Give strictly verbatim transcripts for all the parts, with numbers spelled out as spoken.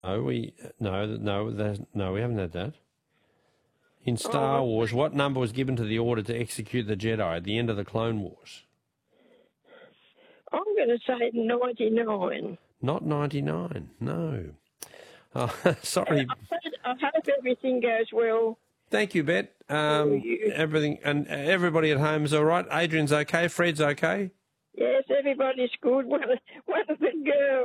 No, we no no there's- no we haven't had that. In Star Oh, Wars, what number was given to the order to execute the Jedi at the end of the Clone Wars? I'm going to say ninety-nine. Not ninety-nine. No. Oh, sorry. I hope everything goes well. Thank you, Bet. Um, you. everything and everybody at home's all right. Adrian's okay. Fred's okay. Yes, everybody's good. One of, one of the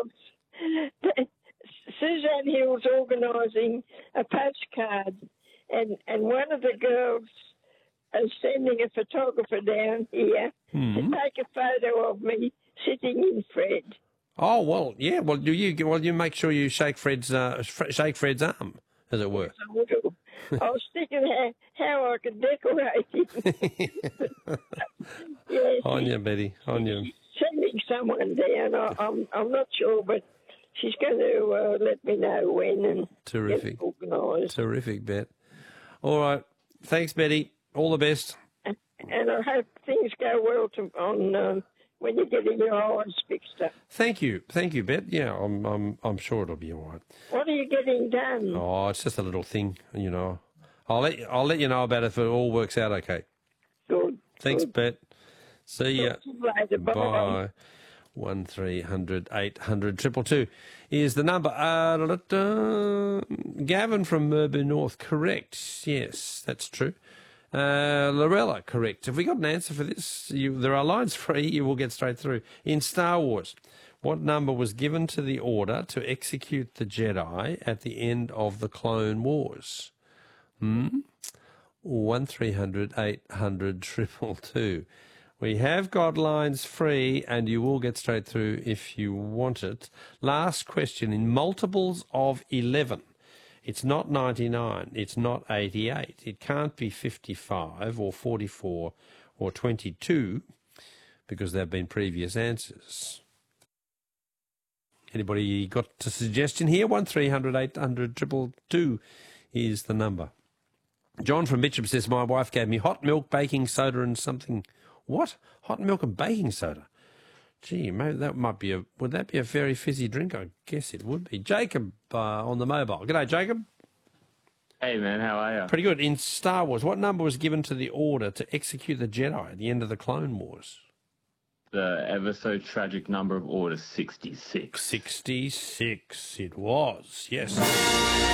girls, Suzanne Hill's organising a postcard, and, and one of the girls is sending a photographer down here Mm-hmm. to take a photo of me sitting in Fred. Oh well, yeah. Well, do you? Well, you make sure you shake Fred's uh, shake Fred's arm, as it were. I will. I was thinking how, how I could decorate him. Yes, On you, Betty. On you. sending someone down. I, I'm I'm not sure, but she's going to uh, let me know when and Terrific. get it organised. Terrific, Bet. All right. Thanks, Betty. All the best. And I hope things go well to, on um, when you're getting your eyes fixed up. Thank you. Thank you, Bet. Yeah, I'm I'm I'm sure it'll be all right. What are you getting done? Oh, it's just a little thing, you know. I'll let I'll let you know about it if it all works out okay. Good. Thanks, good. Bet. See ya. Talk to you later. Bye. Bye. One three hundred eight hundred triple two is the number. Uh, da, da, da. Gavin from Merbu North, correct. Yes, that's true. Uh, Lorella, correct. Have we got an answer for this? You, there are lines free. You will get straight through. In Star Wars, what number was given to the order to execute the Jedi at the end of the Clone Wars? Hmm? One three hundred eight hundred triple two. We have got lines free, and you will get straight through if you want it. Last question. In multiples of eleven, it's not ninety-nine, it's not eighty-eight. It can't be fifty-five or forty-four or twenty-two because there have been previous answers. Anybody got a suggestion here? One three hundred eight hundred triple two is the number. John from Mitcham says, my wife gave me hot milk, baking soda and something. What? Hot milk and baking soda? Gee, maybe that might be a... Would that be a very fizzy drink? I guess it would be. Jacob uh, on the mobile. G'day, Jacob. Hey, man, how are you? Pretty good. In Star Wars, what number was given to the order to execute the Jedi at the end of the Clone Wars? The ever so tragic number of Order sixty-six. sixty-six it was, yes.